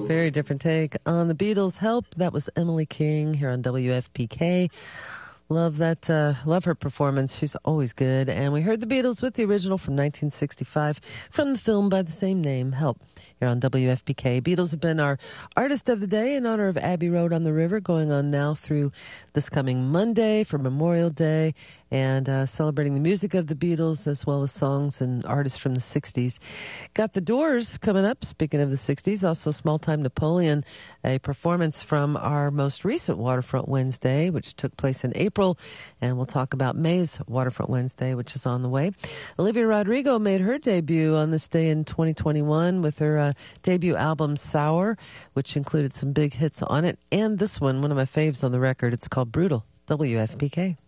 Very different take on the Beatles. Help. That was Emily King here on WFPK. Love that. Love her performance. She's always good. And we heard the Beatles with the original from 1965 from the film by the same name, Help, here on WFPK. Beatles have been our artist of the day in honor of Abbey Road on the River, going on now through this coming Monday for Memorial Day, and celebrating the music of the Beatles as well as songs and artists from the 60s. Got the Doors coming up, speaking of the 60s. Also Small Time Napoleon, a performance from our most recent Waterfront Wednesday, which took place in April. And we'll talk about May's Waterfront Wednesday, which is on the way. Olivia Rodrigo made her debut on this day in 2021 with her debut album Sour, which included some big hits on it. And this one of my faves on the record. It's called Brutal. WFPK.